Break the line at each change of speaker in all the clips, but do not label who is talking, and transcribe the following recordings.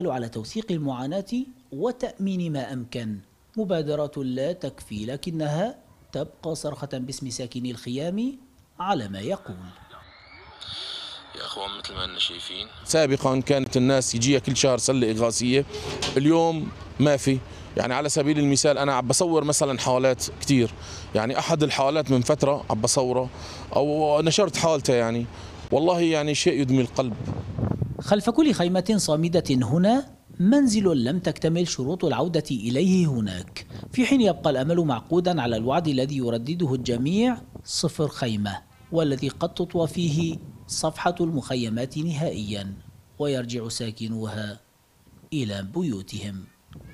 على توثيق المعاناة وتأمين ما أمكن. مبادرات لا تكفي لكنها تبقى صرخة باسم ساكني الخيام على ما يقول.
يا اخوان مثل ما اننا شايفين
سابقا كانت الناس يجيها كل شهر سله اغاثيه، اليوم ما في. يعني على سبيل المثال انا عم بصور مثلا حالات كثير، يعني احد الحالات من فتره عم بصوره او نشرت حالته، يعني والله يعني شيء يدمي القلب.
خلف كل خيمة صامدة هنا منزل لم تكتمل شروط العودة إليه هناك، في حين يبقى الأمل معقودا على الوعد الذي يردده الجميع: 0 خيمة، والذي قد تطوى فيه صفحة المخيمات نهائيا ويرجع ساكنوها إلى بيوتهم.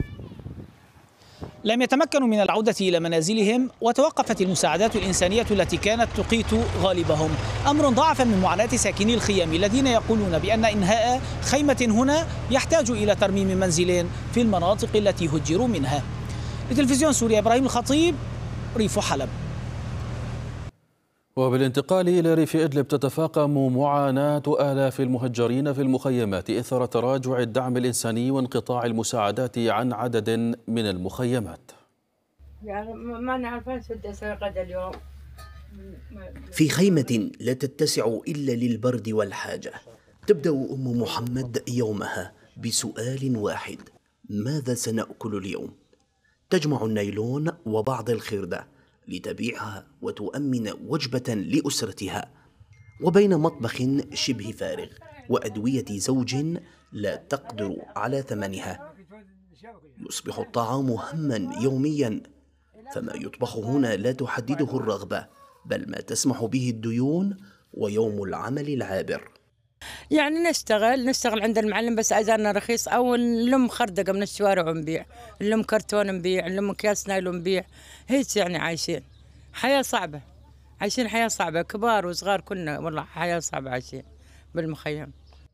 لم يتمكنوا من العودة إلى منازلهم، وتوقفت المساعدات الإنسانية التي كانت تقيت غالبهم. أمر ضعف من معاناة ساكني الخيام الذين يقولون بأن إنهاء خيمة هنا يحتاج إلى ترميم منزل في المناطق التي هجروا منها. لتلفزيون سوريا، إبراهيم الخطيب، ريف حلب.
وبالانتقال إلى ريف إدلب، تتفاقم معاناة آلاف المهجرين في المخيمات إثر تراجع الدعم الإنساني وانقطاع المساعدات عن عدد من المخيمات.
يعني ما نعرف غدا اليوم.
في خيمة لا تتسع إلا للبرد والحاجة، تبدأ أم محمد يومها بسؤال واحد: ماذا سنأكل اليوم؟ تجمع النايلون وبعض الخردة لتبيعها وتؤمن وجبة لأسرتها، وبين مطبخ شبه فارغ وأدوية زوج لا تقدر على ثمنها، يصبح الطعام هما يوميا، فما يطبخ هنا لا تحدده الرغبة، بل ما تسمح به الديون ويوم العمل العابر.
يعني نشتغل عند المعلم بس أجرنا رخيص، أو نلم خردقة من الشوارع ونبيع، نلم كرتون نبيع، نلم أكياس نايلون نبيع، هيك يعني عايشين حياة صعبة، عايشين حياة صعبة، كبار وصغار كلنا والله حياة صعبة عايشين بالمخيم.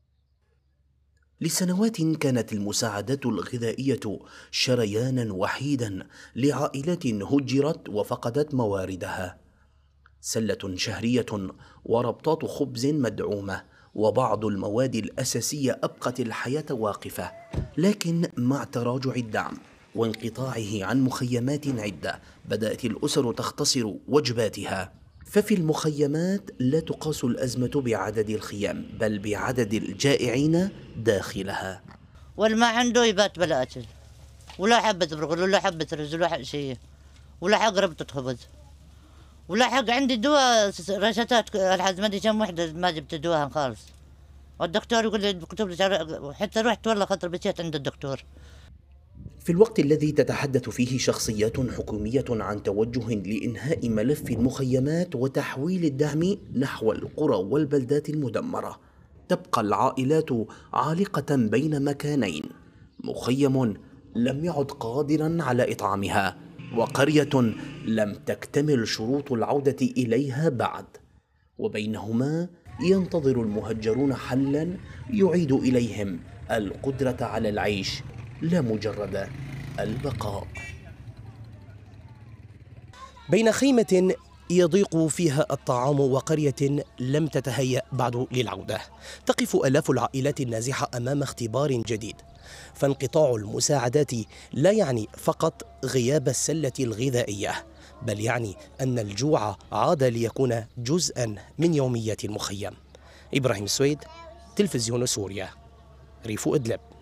لسنوات كانت المساعدات الغذائية شريانا وحيدا لعائلات هجرت وفقدت مواردها، سلة شهرية وربطات خبز مدعومة، وبعض المواد الأساسية أبقت الحياة واقفة. لكن مع تراجع الدعم وانقطاعه عن مخيمات عدة، بدأت الأسر تختصر وجباتها. ففي المخيمات لا تقاس الأزمة بعدد الخيام، بل بعدد الجائعين داخلها.
والما عنده يبات بلا أكل، ولا حبة برغل، ولا حبة رز، ولا حق شيء، ولا حق ربطة خبز، ولا حق عندي دواء رشتات الحز ما ادري كم وحده ما جبت دواها خالص، والدكتور يقول لي اكتب لي، حتى رحت والله خاطر بكيت عند الدكتور.
في الوقت الذي تتحدث فيه شخصيات حكومية عن توجه لإنهاء ملف المخيمات وتحويل الدعم نحو القرى والبلدات المدمرة، تبقى العائلات عالقة بين مكانين: مخيم لم يعد قادرا على إطعامها، وقرية لم تكتمل شروط العودة إليها بعد، وبينهما ينتظر المهجرون حلا يعيد إليهم القدرة على العيش لا مجرد البقاء.
بين خيمة يضيق فيها الطعام وقرية لم تتهيأ بعد للعودة، تقف آلاف العائلات النازحة أمام اختبار جديد، فانقطاع المساعدات لا يعني فقط غياب السلة الغذائية، بل يعني أن الجوع عاد ليكون جزءا من يوميات المخيم. إبراهيم السويد، تلفزيون سوريا، ريف إدلب.